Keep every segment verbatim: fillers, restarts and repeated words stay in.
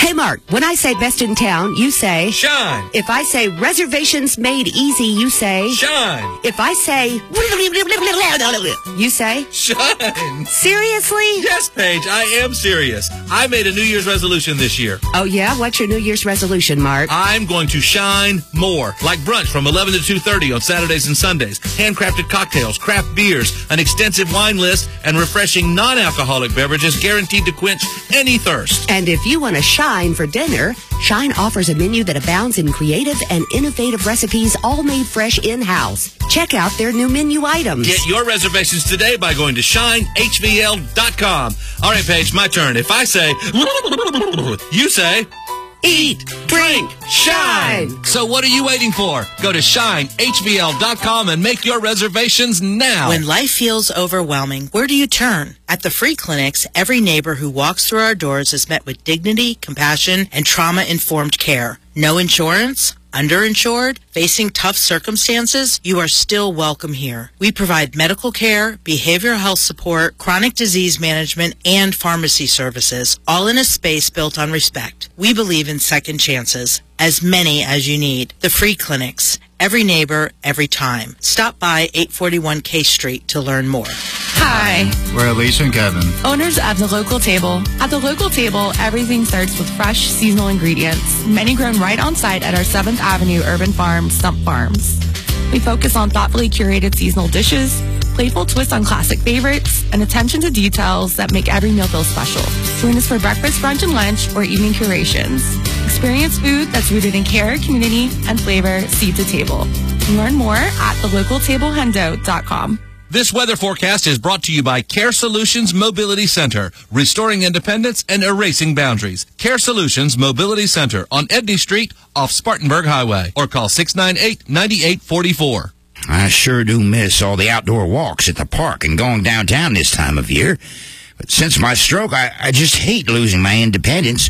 Hey, Mark, when I say best in town, you say... Shine. If I say reservations made easy, you say... Shine. If I say... You say... Shine. Seriously? Yes, Paige, I am serious. I made a New Year's resolution this year. Oh, yeah? What's your New Year's resolution, Mark? I'm going to shine more. Like brunch from eleven to two thirty on Saturdays and Sundays. Handcrafted cocktails, craft beers, an extensive wine list, and refreshing non-alcoholic beverages guaranteed to quench any thirst. And if you want to shine for dinner, Shine offers a menu that abounds in creative and innovative recipes all made fresh in-house. Check out their new menu items. Get your reservations today by going to shine h v l dot com. All right, Paige, my turn. If I say, you say... Eat, drink, shine. So what are you waiting for? Go to shine h v l dot com and make your reservations now. When life feels overwhelming, where do you turn? At the free clinics, every neighbor who walks through our doors is met with dignity, compassion, and trauma-informed care. No insurance? Underinsured? Facing tough circumstances? You are still welcome here. We provide medical care, behavioral health support, chronic disease management, and pharmacy services, all in a space built on respect. We believe in second chances, as many as you need. The free clinics. Every neighbor, every time. Stop by eight forty-one K Street to learn more. Hi. We're Alicia and Kevin, Owners of The Local Table. At The Local Table, everything starts with fresh, seasonal ingredients, many grown right on site at our seventh Avenue Urban Farm, Stump Farms. We focus on thoughtfully curated seasonal dishes, playful twists on classic favorites, and attention to details that make every meal feel special. Join us for breakfast, brunch, and lunch, or evening curations. Experience food that's rooted in care, community, and flavor, seed to table. Learn more at the local table hundo dot com. This weather forecast is brought to you by Care Solutions Mobility Center, restoring independence and erasing boundaries. Care Solutions Mobility Center on Edney Street off Spartanburg Highway, or call six nine eight, nine eight four four. I sure do miss all the outdoor walks at the park and going downtown this time of year. But since my stroke, I, I just hate losing my independence.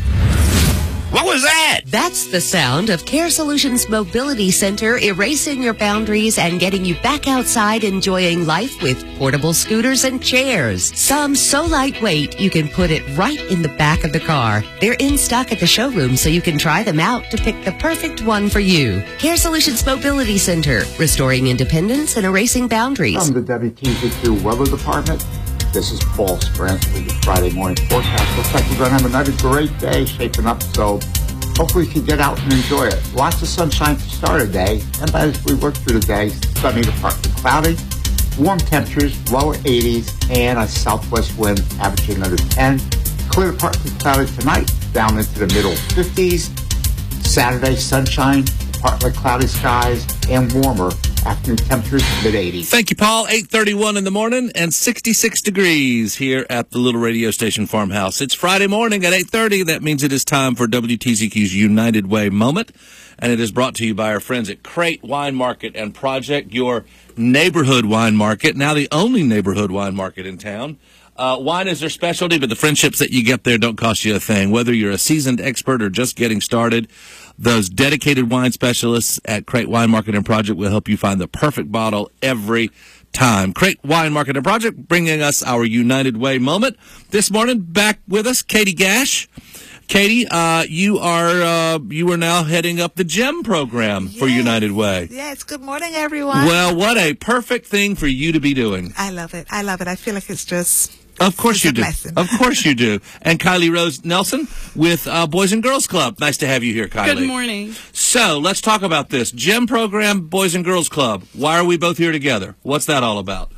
What was that? That's the sound of Care Solutions Mobility Center erasing your boundaries and getting you back outside enjoying life with portable scooters and chairs. Some so lightweight you can put it right in the back of the car. They're in stock at the showroom so you can try them out to pick the perfect one for you. Care Solutions Mobility Center, restoring independence and erasing boundaries. From the W T Z Q Weather Department. This is Paul Sprint with the Friday morning forecast. Looks like we're going to have another great day shaping up, so hopefully you can get out and enjoy it. Lots of sunshine to start a day, and as we work through the day, sunny to partly cloudy, warm temperatures, lower eighties, and a southwest wind averaging under ten. Clear to partly cloudy tonight, down into the middle fifties. Saturday, sunshine, partly cloudy skies, and warmer. Afternoon temperatures mid-eighties. Thank you, Paul. eight thirty-one in the morning and sixty-six degrees here at the little radio station farmhouse. It's Friday morning at eight thirty. That means it is time for W T Z Q's United Way moment. And it is brought to you by our friends at Crate Wine Market and Project, your neighborhood wine market, now the only neighborhood wine market in town. Uh, wine is their specialty, but the friendships that you get there don't cost you a thing. Whether you're a seasoned expert or just getting started, those dedicated wine specialists at Crate Wine Market and Project will help you find the perfect bottle every time. Crate Wine Market and Project bringing us our United Way moment. This morning, back with us, Katie Gash. Katie, uh, you are uh, you are now heading up the GEM program yes. for United Way. Yes. Good morning, everyone. Well, what a perfect thing for you to be doing. I love it. I love it. I feel like it's just... Of course you do. Of course you do. And Kylie Rose Nelson with uh, Boys and Girls Club. Nice to have you here, Kylie. Good morning. So let's talk about this. GEM program, Boys and Girls Club. Why are we both here together? What's that all about?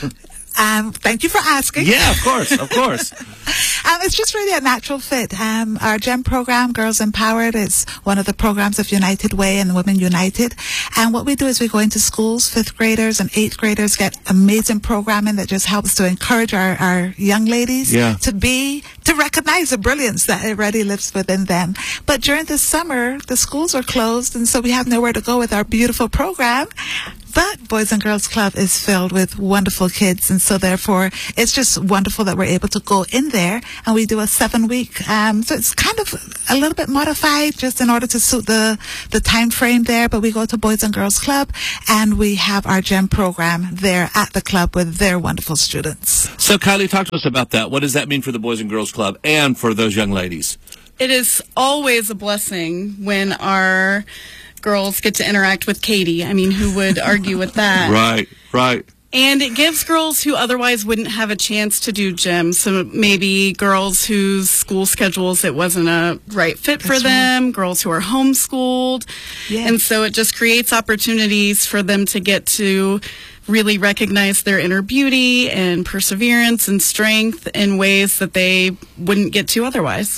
Um, thank you for asking. Yeah, of course, of course. um, it's just really a natural fit. Um, our GEM program, Girls Empowered, is one of the programs of United Way and Women United. And what we do is we go into schools, fifth graders and eighth graders, get amazing programming that just helps to encourage our, our young ladies yeah. to be, to recognize the brilliance that already lives within them. But during the summer, the schools are closed, and so we have nowhere to go with our beautiful program. But Boys and Girls Club is filled with wonderful kids, and so therefore it's just wonderful that we're able to go in there and we do a seven week. Um, so it's kind of a little bit modified just in order to suit the, the time frame there. But we go to Boys and Girls Club and we have our GEM program there at the club with their wonderful students. So Kylie, talk to us about that. What does that mean for the Boys and Girls Club and for those young ladies? it is always a blessing when our girls get to interact with Katie. I mean, who would argue with that? Right, right. And it gives girls who otherwise wouldn't have a chance to do gym, so maybe girls whose school schedules, it wasn't a right fit for That's them, girls who are homeschooled. Yes. And so it just creates opportunities for them to get to really recognize their inner beauty and perseverance and strength in ways that they wouldn't get to otherwise.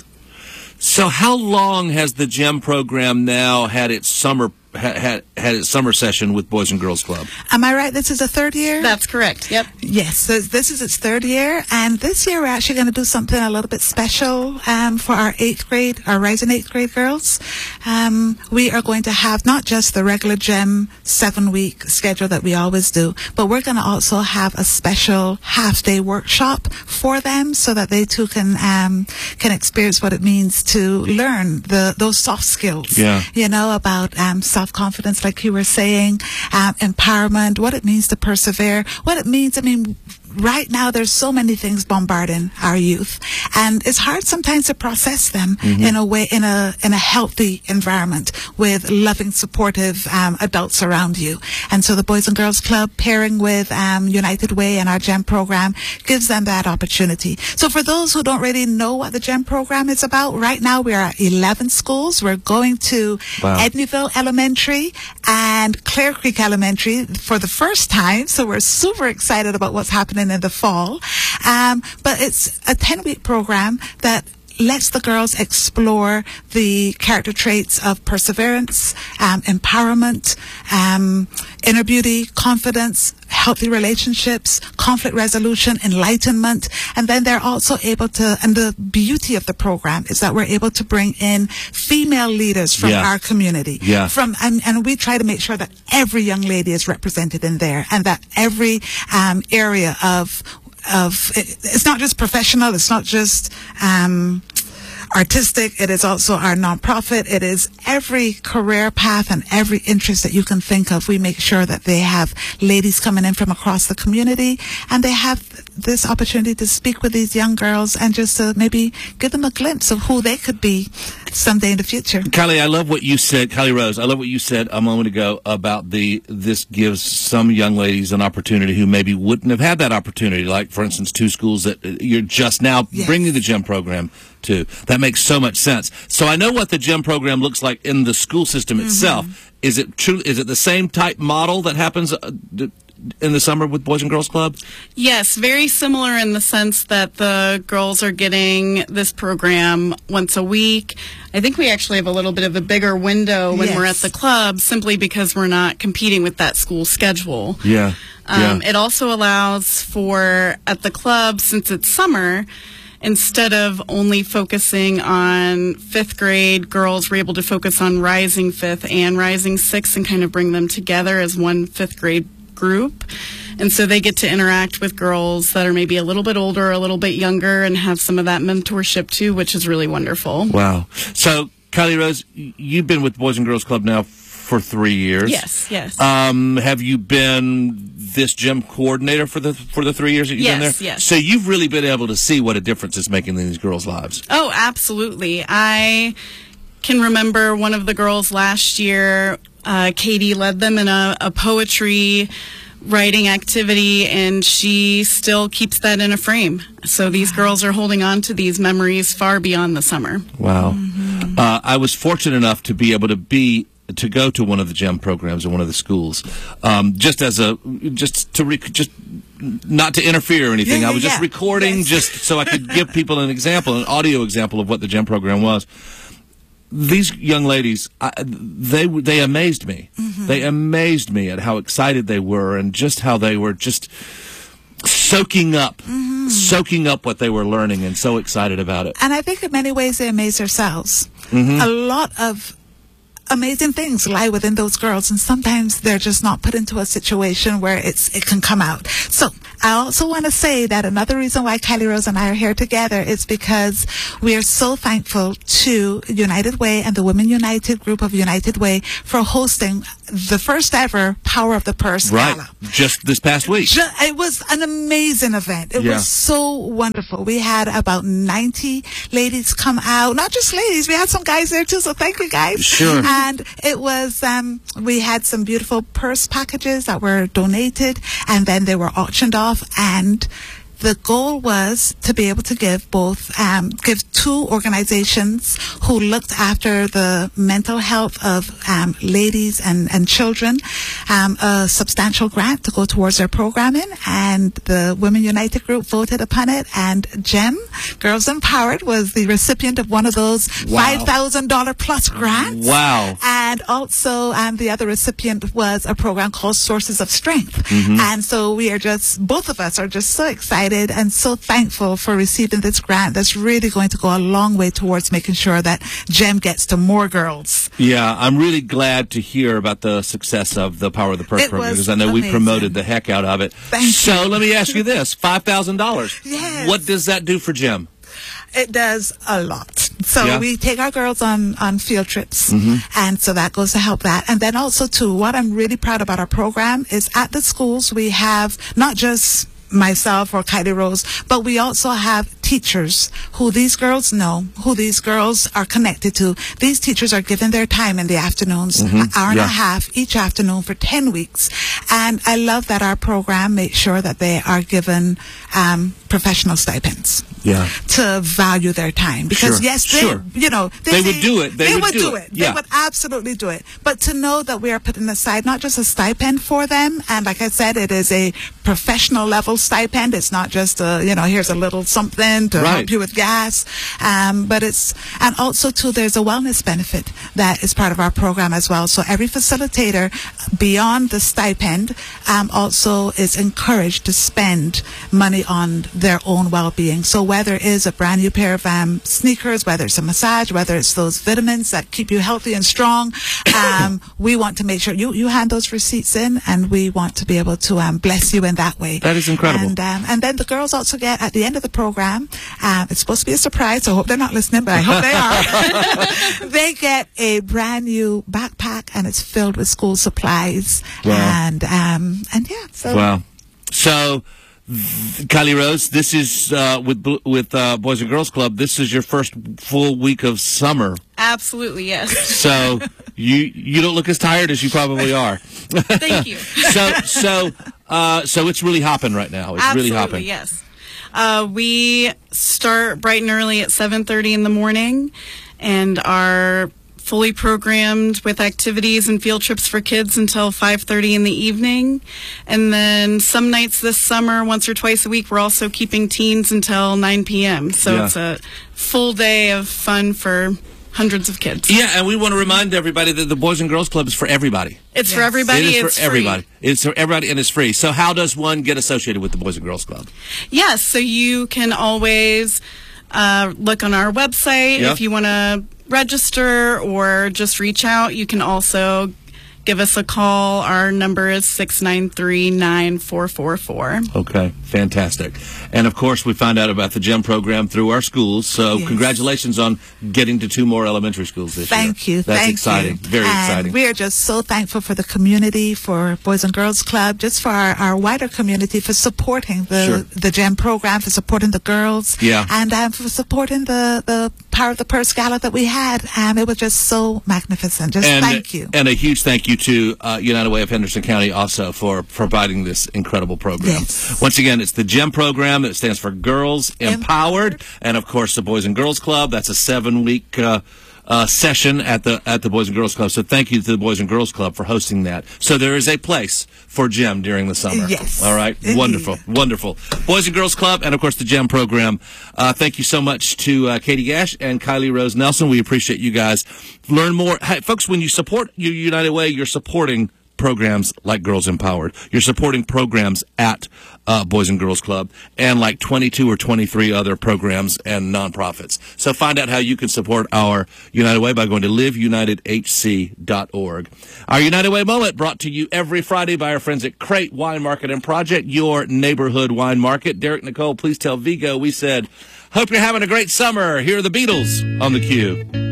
So how long has the gym program now had its summer had, had had its summer session with Boys and Girls Club? Am I right? This is the third year? That's correct. Yep. Yes, so this is its third year, and this year we're actually going to do something a little bit special um, for our eighth grade, our rising eighth grade girls. Um, we are going to have not just the regular gym seven-week schedule that we always do, but we're going to also have a special half-day workshop for them so that they too can um, can experience what it means to learn the those soft skills. Yeah. You know, about um, self-confidence, like you were saying, um, empowerment, what it means to persevere, what it means. I mean, right now there's so many things bombarding our youth, and it's hard sometimes to process them mm-hmm. in a way, in a in a healthy environment with loving, supportive um, adults around you. And so the Boys and Girls Club, pairing with um, United Way and our GEM program, gives them that opportunity. So for those who don't really know what the GEM program is about, right now we are at eleven schools. We're going to wow. Edneyville Elementary and Clear Creek Elementary for the first time. So we're super excited about what's happening in the fall. Um, but it's a ten-week program that lets the girls explore the character traits of perseverance, um, empowerment, um, inner beauty, confidence, healthy relationships, conflict resolution, enlightenment. And then they're also able to, and the beauty of the program is that we're able to bring in female leaders from Yeah. our community. Yeah. From, and, and we try to make sure that every young lady is represented in there, and that every um, area of of it, it's not just professional, it's not just um artistic, it is also our nonprofit, it is every career path and every interest that you can think of. We make sure that they have ladies coming in from across the community, and they have this opportunity to speak with these young girls and just to maybe give them a glimpse of who they could be someday in the future. Kylie, I love what you said, Kylie Rose, I love what you said a moment ago about the, this gives some young ladies an opportunity who maybe wouldn't have had that opportunity, like, for instance, two schools that you're just now Yes. bringing the GEM program to. That makes so much sense. So I know what the GEM program looks like in the school system itself. Mm-hmm. Is it true? Is it the same type model that happens uh, d- in the summer with Boys and Girls Club? Yes, very similar in the sense that the girls are getting this program once a week. I think we actually have a little bit of a bigger window when Yes. we're at the club, simply because we're not competing with that school schedule. Yeah. Um, yeah. It also allows for, at the club, since it's summer, instead of only focusing on fifth grade girls, we're able to focus on rising fifth and rising sixth and kind of bring them together as one fifth grade group. And so they get to interact with girls that are maybe a little bit older, a little bit younger, and have some of that mentorship too, which is really wonderful. Wow. So, Kylie Rose, you've been with Boys and Girls Club now for three years. Yes, yes. Um, have you been this gym coordinator for the for the three years that you've Yes, been there? yes. So you've really been able to see what a difference it's making in these girls' lives. Oh, absolutely. I can remember one of the girls last year, uh, Katie led them in a, a poetry writing activity, and she still keeps that in a frame. So these girls are holding on to these memories far beyond the summer. Wow. Mm-hmm. Uh, I was fortunate enough to be able to be to go to one of the GEM programs in one of the schools, um, just as a just to rec- just not to interfere or anything. Yeah, yeah, I was just yeah. recording Yes. just so I could give people an example, an audio example of what the GEM program was. These young ladies, I, they they amazed me. Mm-hmm. They amazed me at how excited they were and just how they were just soaking up, mm-hmm. soaking up what they were learning and so excited about it. And I think in many ways they amaze themselves. Mm-hmm. A lot of amazing things lie within those girls, and sometimes they're just not put into a situation where it's it can come out. So I also want to say that another reason why Kylie Rose and I are here together is because we are so thankful to United Way and the Women United group of United Way for hosting the first ever Power of the Purse Right. Gala. Just this past week. Ju- It was an amazing event. It Yeah. was so wonderful. We had about ninety ladies come out. Not just ladies, we had some guys there too, so thank you guys. Sure. And it was, um, we had some beautiful purse packages that were donated, and then they were auctioned off, and the goal was to be able to give both, um, give two organizations who looked after the mental health of um, ladies and, and children um, a substantial grant to go towards their programming. And the Women United group voted upon it. And GEM, Girls Empowered, was the recipient of one of those Wow. five thousand dollars plus grants. Wow. And also, um, the other recipient was a program called Sources of Strength. Mm-hmm. And so we are just, both of us are just so excited and so thankful for receiving this grant that's really going to go a long way towards making sure that GEM gets to more girls. Yeah, I'm really glad to hear about the success of the Power of the Purse It program was because I know we amazing. promoted the heck out of it. Thank so you. let me ask you this: five thousand dollars. Yes. What does that do for Jim? It does a lot. So Yeah. we take our girls on, on field trips, and so that goes to help that. And then also, too, what I'm really proud about our program is at the schools we have not just myself or Kylie Rose, but we also have teachers who these girls know, who these girls are connected to. These teachers are given their time in the afternoons, an hour and Yeah. a half each afternoon for ten weeks. And I love that our program makes sure that they are given um, professional stipends Yeah. to value their time. Because Sure, yes, they, sure. you know, They would do it. They would do it. They Yeah. would absolutely do it. But to know that we are putting aside not just a stipend for them, and like I said, it is a professional level stipend. It's not just a, you know, here's a little something to Right. help you with gas. Um, but it's, and also too, there's a wellness benefit that is part of our program as well. So every facilitator beyond the stipend, um, also is encouraged to spend money on their own well-being. So whether it is a brand new pair of um, sneakers, whether it's a massage, whether it's those vitamins that keep you healthy and strong, um, we want to make sure you, you hand those receipts in, and we want to be able to um, bless you in that way. That is incredible. And, um, and then the girls also get, at the end of the program, um, it's supposed to be a surprise, so I hope they're not listening, but I hope they are. They get a brand new backpack, and it's filled with school supplies. Wow. And, um, and yeah, so. Wow. So, th- Kylie Rose, this is uh, with Bl- with uh, Boys and Girls Club. This is your first full week of summer. Absolutely, yes. So you you don't look as tired as you probably are. Thank you. So so uh, so it's really hopping right now. It's Absolutely, really hopping. yes. Uh, we start bright and early at seven thirty in the morning and are fully programmed with activities and field trips for kids until five thirty in the evening. And then some nights this summer, once or twice a week, we're also keeping teens until nine p.m. So Yeah. it's a full day of fun for hundreds of kids. Yeah, and we want to remind everybody that the Boys and Girls Club is for everybody. It's for everybody. It is it's for everybody. Free. It's for everybody, and it's free. So how does one get associated with the Boys and Girls Club? Yes, so you can always uh, look on our website Yeah. if you want to register or just reach out. You can also give us a call. Our number is six nine three, nine four four four. Okay, fantastic. And of course, we found out about the GEM program through our schools. So Yes. congratulations on getting to two more elementary schools this year. Thank you. That's thank exciting. you. Very and exciting. We are just so thankful for the community, for Boys and Girls Club, just for our, our wider community, for supporting the Sure. the GEM program, for supporting the girls, Yeah. and um, for supporting the the Power of the Purse Gala that we had. Um, it was just so magnificent. Just And, thank you. And a huge thank you to uh, United Way of Henderson County also for providing this incredible program. Yes. Once again, it's the GEM program. It stands for Girls Empowered. Empowered. And, of course, the Boys and Girls Club. That's a seven-week uh, uh, session at the at the Boys and Girls Club. So thank you to the Boys and Girls Club for hosting that. So there is a place for GEM during the summer. Yes. All right. Indeed. Wonderful. Wonderful. Boys and Girls Club and, of course, the GEM program. Uh, thank you so much to uh, Katie Gash and Kylie Rose Nelson. We appreciate you guys. Learn more. Hey, folks, when you support your United Way, you're supporting programs like Girls Empowered. You're supporting programs at uh, Boys and Girls Club and like twenty-two or twenty-three other programs and nonprofits. So find out how you can support our United Way by going to live united h c dot org. Our United Way moment brought to you every Friday by our friends at Crate Wine Market and Project, your neighborhood wine market. Derek, Nicole, please tell Vigo we said, hope you're having a great summer. Here are the Beatles on the Q.